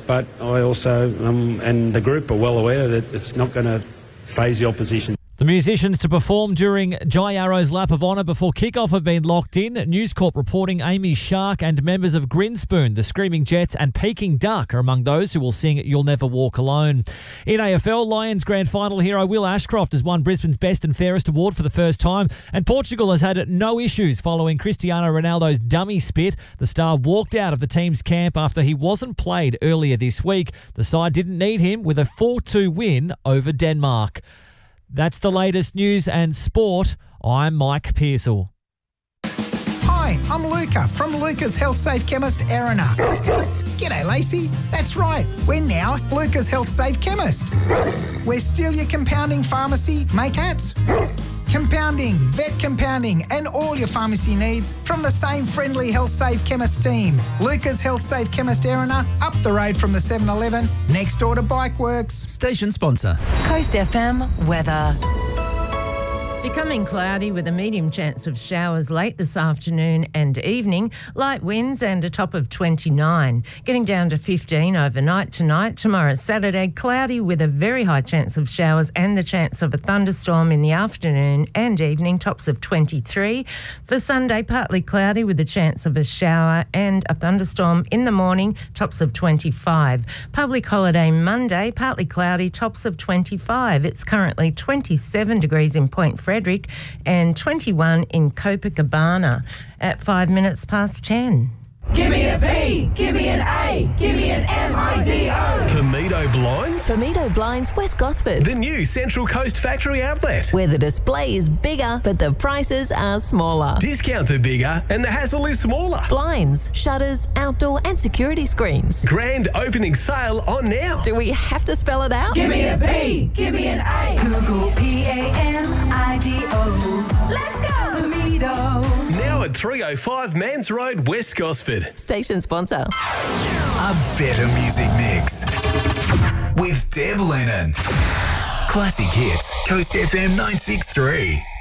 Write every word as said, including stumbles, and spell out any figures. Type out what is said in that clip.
but I also, um, and the group are well aware that it's not going to faze the opposition. The musicians to perform during Jai Arrow's Lap of Honour before kick-off have been locked in. News Corp reporting Amy Shark and members of Grinspoon, the Screaming Jets and Peking Duck are among those who will sing You'll Never Walk Alone. In A F L, Lions grand final hero Will Ashcroft has won Brisbane's Best and Fairest award for the first time, and Portugal has had no issues following Cristiano Ronaldo's dummy spit. The star walked out of the team's camp after he wasn't played earlier this week. The side didn't need him with a four two win over Denmark. That's the latest news and sport. I'm Mike Pearsall. Hi, I'm Luca from Luca's Health Safe Chemist, Erina. G'day, Lacey. That's right. We're now Luca's Health Safe Chemist. We're still your compounding pharmacy, make hats. Compounding, vet compounding, and all your pharmacy needs from the same friendly Health Safe Chemist team. Luca's Health Safe Chemist, Erina, up the road from the seven eleven, next door to Bike Works. Station sponsor. Coast F M weather. Becoming cloudy with a medium chance of showers late this afternoon and evening. Light winds and a top of twenty-nine. Getting down to fifteen overnight tonight. Tomorrow, Saturday, cloudy with a very high chance of showers and the chance of a thunderstorm in the afternoon and evening. Tops of twenty-three. For Sunday, partly cloudy with a chance of a shower and a thunderstorm in the morning. Tops of twenty-five. Public holiday Monday, partly cloudy. Tops of twenty-five. It's currently twenty-seven degrees in Point Frederick and twenty-one in Copacabana at five minutes past ten. Give me a B, give me an A, give me an M I D O. Tomedo Blinds? Tomedo Blinds, West Gosford. The new Central Coast factory outlet. Where the display is bigger, but the prices are smaller. Discounts are bigger and the hassle is smaller. Blinds, shutters, outdoor and security screens. Grand opening sale on now. Do we have to spell it out? Give me a B, give me an A. Google P A M I D O. Let's go, Tomedo. Now at three oh five Mans Road, West Gosford. Station sponsor. A better music mix with Deb Lennon. Classic hits, Coast F M nine six three.